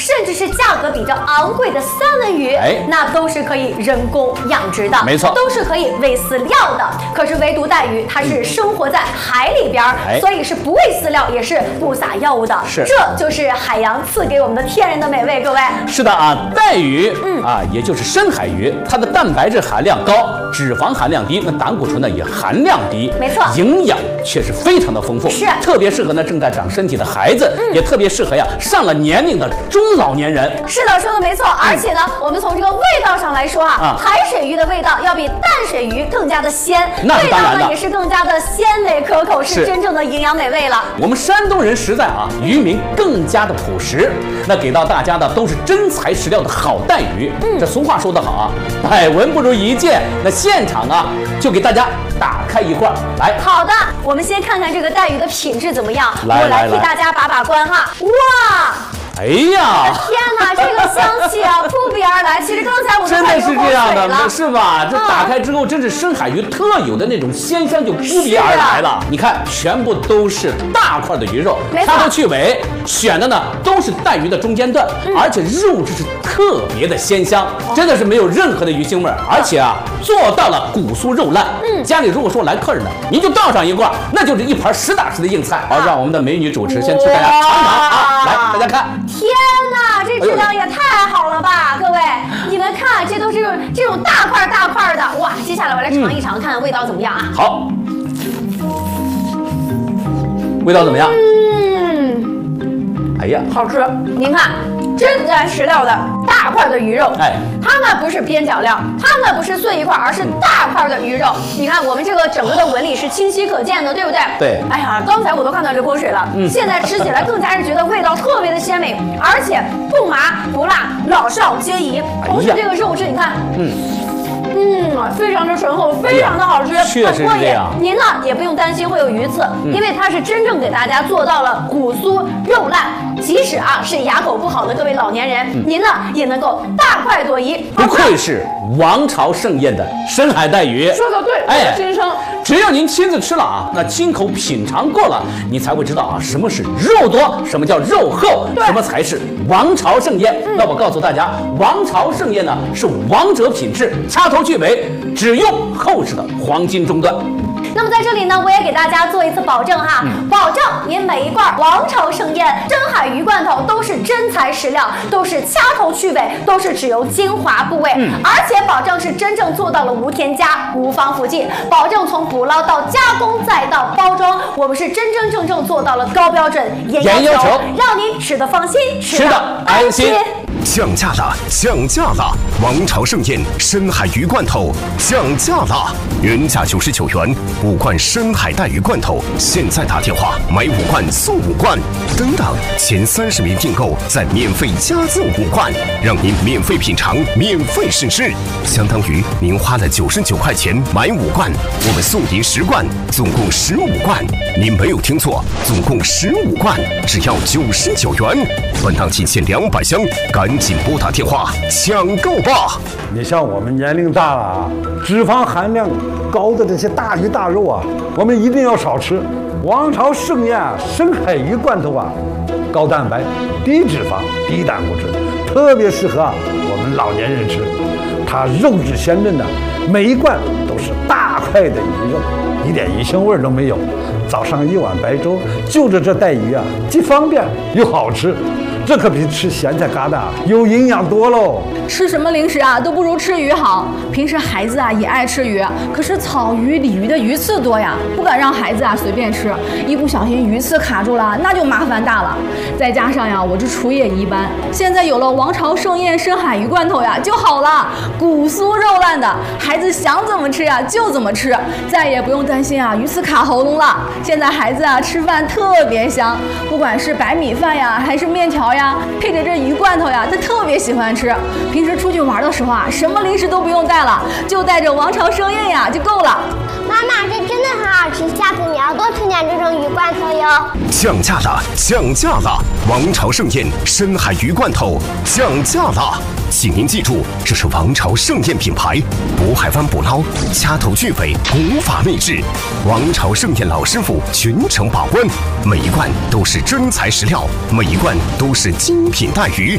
甚至是价格比较昂贵的三文鱼，那都是可以人工养殖的， 没错， 都是可以喂饲料的。可是唯独带鱼，它是生活在海里边，所以是不喂饲料，也是不撒药物的。 是， 这就是海洋赐给我们的天然的美味。各位， 是的啊，带鱼也就是深海鱼，它的蛋白质含量高，脂肪含量低，那胆固醇呢也含量低， 没错， 营养却是非常的丰富， 是特别适合呢正在长身体的孩子，也特别适合呀上了年龄的中老年人。 是的，说的没错。而且呢，我们从这个味道上来说海水鱼的味道要比淡水鱼更加的鲜， 那是当然的， 味道呢也是更加的鲜美可口，是真正的营养美味了。 我们山东人实在渔民更加的朴实，那给到大家的都是真材实料的好带鱼。这俗话说得好百闻不如一见。那现场就给大家打开一罐来。 好的，我们先看看这个带鱼的品质怎么样，我来替大家把关哈。哇！ 哎呀！ 天哪，这个香气扑鼻而来。其实刚才我真的是这样的，是吧？这打开之后，真是深海鱼特有的那种鲜香就扑鼻而来了。你看，全部都是大块的鱼肉，掐头去尾，选的呢都是带鱼的中间段，而且肉质是特别的鲜香，真的是没有任何的鱼腥味，而且做到了骨酥肉烂。家里如果说来客人呢，您就倒上一罐，那就是一盘实打实的硬菜。好，让我们的美女主持先替大家尝尝来，大家看。 天哪，这质量也太好了吧！各位，你们看，这都是这种大块的。哇，接下来我来尝一尝，看看味道怎么样啊？ 好，味道怎么样？哎呀， 好吃！您看，真材实料的大块的鱼肉，它呢不是边角料，它呢不是碎一块，而是大块的鱼肉。你看我们这个整个的纹理是清晰可见的，对不对？ 对。 哎呀，刚才我都看到流口水了，现在吃起来更加是觉得味道特别的鲜美，而且不麻不辣，老少皆宜。同时这个肉质，你看，非常的醇厚，非常的好吃， 确实是这样。 您呢也不用担心会有鱼刺，因为它是真正给大家做到了骨酥肉烂，即使是牙口不好的各位老年人，您呢也能够大快朵颐。 不愧是王朝盛宴的深海带鱼， 说的对，我的心声。 只要您亲自吃了那亲口品尝过了，你才会知道什么是肉多，什么叫肉厚，什么才是王朝盛宴。那我告诉大家，王朝盛宴呢是王者品质，掐头去尾，只用厚实的黄金中段。 那么在这里呢，我也给大家做一次保证保证您每一罐王朝盛宴深海鱼罐头都是真材实料，都是掐头去尾，都是只由精华部位，而且保证是真正做到了无添加、无防腐剂，保证从捕捞到加工再到包装，我们是真真正做到了高标准、严要求，让您吃得放心，吃得安心。 降价了，降价了！王朝盛宴深海鱼罐头降价了，原价99元，5罐深海带鱼罐头，现在打电话买5罐送5罐，等等，前30名订购再免费加赠5罐，让您免费品尝，免费试吃，相当于您花了99块钱买5罐，我们送您10罐，总共15罐。您没有听错，总共15罐，只要99元。本档仅限200箱，赶紧拨打电话抢购吧！ 你像我们年龄大了脂肪含量高的这些大鱼大肉我们一定要少吃。王朝盛宴深海鱼罐头高蛋白、低脂肪、低胆固醇，特别适合我们老年人吃。它肉质鲜嫩每一罐都是大块的鱼肉，一点鱼腥味都没有。早上一碗白粥，就着这带鱼既方便又好吃。这可比吃咸菜疙瘩有营养多喽！ 吃什么零食都不如吃鱼好。平时孩子也爱吃鱼，可是草鱼、鲤鱼的鱼刺多呀，不敢让孩子随便吃，一不小心鱼刺卡住了，那就麻烦大了。再加上我这厨艺一般，现在有了王朝盛宴深海鱼罐头就好了，骨酥肉烂的，孩子想怎么吃就怎么吃，再也不用担心鱼刺卡喉咙了。现在孩子吃饭特别香，不管是白米饭还是面条配着这鱼罐头他特别喜欢吃。平时出去玩的时候什么零食都不用带了，就带着王朝盛宴就够了。 妈妈，这真的很好吃，下次你要多吃点这种鱼罐头哟。 降价了，降价了！王朝盛宴深海鱼罐头降价了，请您记住，这是王朝盛宴品牌，渤海湾捕捞，掐头去尾，古法秘制。王朝盛宴老师傅全程把关，每一罐都是真材实料，每一罐都是精品带鱼。